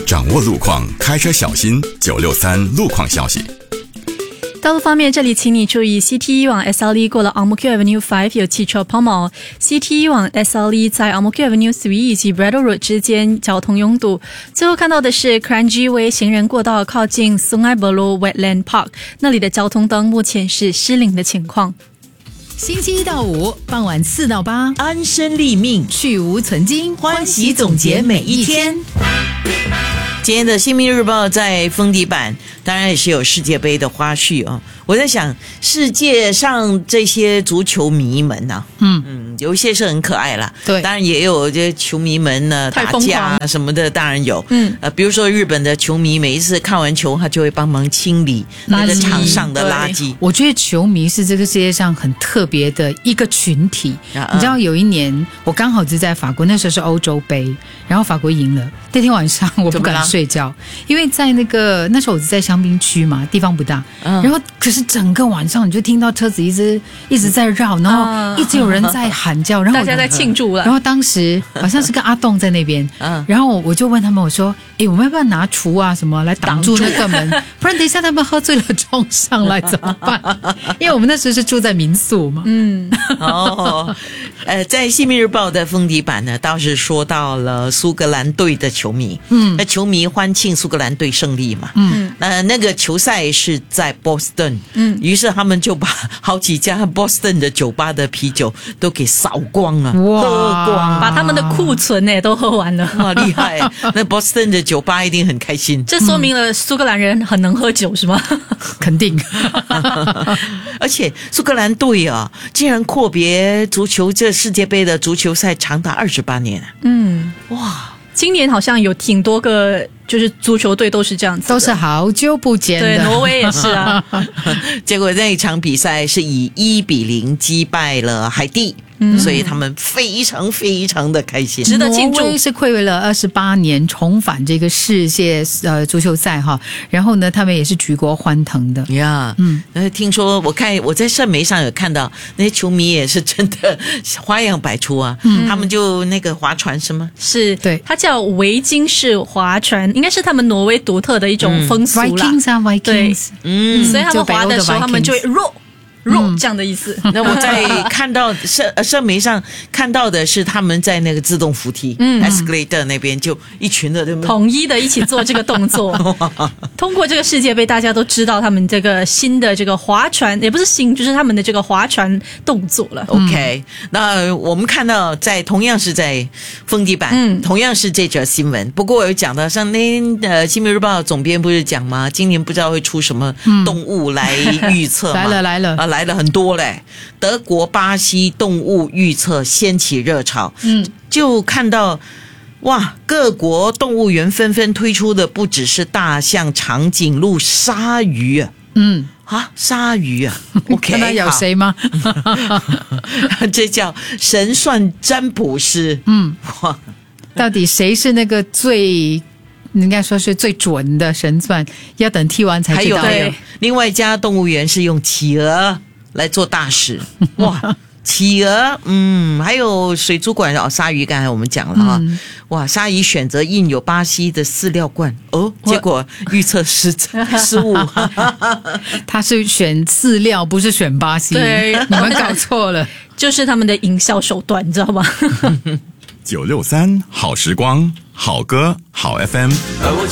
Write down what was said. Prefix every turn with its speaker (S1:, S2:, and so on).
S1: 掌握路况，开车小心。963路况消息。
S2: 道路方面，这里请你注意 CT1 往 SLE 过了 Ang Mo Kio Avenue 5有汽车抛锚 CT1 往 SLE 在 Ang Mo Kio Avenue 3以及 Braddell Road 之间交通拥堵。最后看到的是 Kranji Way 行人过道靠近 Sungai Buloh Wetland Park 那里的交通灯目前是失灵的情况。
S3: 星期一到五傍晚4到8，
S4: 安身立命，
S3: 去无存菁，
S4: 欢喜总结每一天。今天的《新民日报》在封底版，当然也是有世界杯的花絮哦。我在想，世界上这些足球迷们呢、有一些是很可爱啦，
S3: 对，
S4: 当然也有这球迷们呢打架什么的，当然有。比如说日本的球迷，每一次看完球，他就会帮忙清理那个场上的垃圾。
S3: 我觉得球迷是这个世界上很特别的一个群体。你知道有一年我刚好是在法国，那时候是欧洲杯，然后法国赢了。那天晚上我不敢睡觉，因为在那时候我是在香槟区嘛，地方不大。然后可是整个晚上你就听到车子一直在绕，然后一直有人在喊叫，然后
S2: 大家在庆祝了。
S3: 然后当时好像是跟阿栋在那边，然后我就问他们，我说：“我们要不要拿厨啊什么来挡住那个门？不然等一下他们喝醉了冲上来怎么办？”因为我们那时候是住在民宿嘛。
S4: 在《新民日报》的封底版呢，倒是说到了苏格兰队的球迷。那球迷欢庆苏格兰队胜利嘛。那个球赛是在 Boston。于是他们就把好几家 Boston 的酒吧的啤酒都给扫光了，喝光，
S2: 把他们的库存都喝完了。
S4: 哇，厉害！那 Boston 的酒吧一定很开心。
S2: 这说明了苏格兰人很能喝酒是吗？
S3: 肯定。
S4: 而且苏格兰队啊，竟然阔别足球这世界杯的足球赛长达28年。哇！
S2: 今年好像有挺多个，就是足球队都是这样子的，
S3: 都是好久不见的。
S2: 对，挪威也是啊。
S4: 结果那一场比赛是以1-0击败了海地。所以他们非常非常的开心，
S2: 值得庆祝。
S3: 挪威是暌违了28年重返这个世界足球赛哈，然后呢，他们也是举国欢腾的
S4: 呀。听说我在社媒上有看到那些球迷也是真的花样百出啊。他们就那个划船什么，
S2: 是
S3: 对，
S2: 它叫维京式划船，应该是他们挪威独特的一种风俗啦。
S3: Vikings 啊 Vikings，
S2: 所以他们划的时候，他们就会这样的意思。
S4: 那我在看到社媒上看到的是他们在那个自动扶梯escalator 那边就一群的
S2: 统一的一起做这个动作。通过这个世界杯，大家都知道他们这个新的这个划船，也不是新，就是他们的这个划船动作了。
S4: OK，那我们看到同样是在封底版，同样是这则新闻。不过我有讲到，像那天新民日报总编不是讲吗？今年不知道会出什么动物来预测吗？来了很多嘞，德国、巴西动物预测掀起热潮。就看到哇，各国动物园纷纷推出的不只是大象、长颈鹿、鲨鱼啊。鲨鱼啊，OK，
S3: 看到有谁吗？
S4: 这叫神算占卜师。哇，
S3: 到底谁是那个应该说是最准的神算？要等踢完才知道。
S4: 还有另外一家动物园是用企鹅来做大使。哇，企鹅，还有水族馆鲨鱼，刚才我们讲了哈。哇，鲨鱼选择印有巴西的饲料罐结果预测失误。
S3: 他是选饲料，不是选巴西。
S2: 对，
S3: 你们搞错了，
S2: 就是他们的营销手段，你知道吗
S1: ？963好时光，好歌，好 FM。